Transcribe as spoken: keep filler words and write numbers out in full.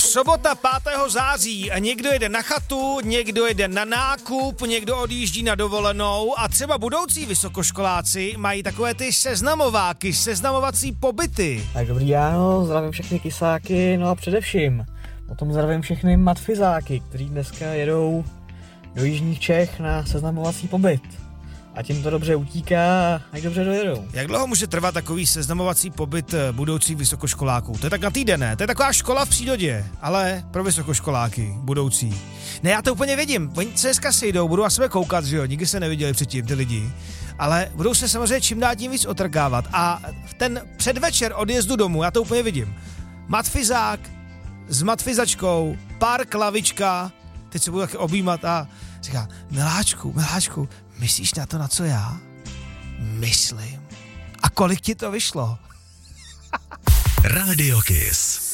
Sobota pátého září a někdo jede na chatu, někdo jede na nákup, někdo odjíždí na dovolenou a třeba budoucí vysokoškoláci mají takové ty seznamováky, seznamovací pobyty. Tak dobrý ráno, zdravím všechny kysáky, no a především potom zdravím všechny matfizáky, kteří dneska jedou do jižních Čech na seznamovací pobyt. A tím to dobře utíká a ať dobře dojedou. Jak dlouho může trvat takový seznamovací pobyt budoucích vysokoškoláků? To je tak na týden, ne? To je taková škola v přírodě, ale pro vysokoškoláky budoucí. Ne, já to úplně vidím. Oni se dneska sejdou, budou na sebe koukat, že jo? Nikdy se neviděli předtím ty lidi. Ale budou se samozřejmě čím dál tím víc otrkávat. A v ten předvečer odjezdu domů, já to úplně vidím. Matfizák s matfizačkou, pár klavička, teď se budou taky objímat a říká, miláčku, miláčku, myslíš na to, na co já? Myslím. A kolik ti to vyšlo? Radio Kiss.